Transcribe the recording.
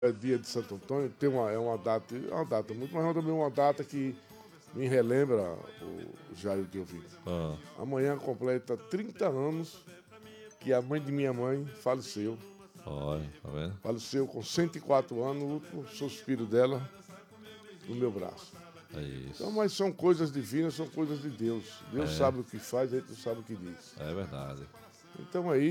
É dia de Santo Antônio, é uma data muito, mas também uma data que me relembra o Jair que eu vi. Amanhã completa 30 anos que a mãe de minha mãe faleceu. Olha, tá vendo? Faleceu com 104 anos, o último suspiro dela no meu braço. É isso. Então, mas são coisas divinas, são coisas de Deus. Deus sabe o que faz, a gente não sabe o que diz. É verdade. Então aí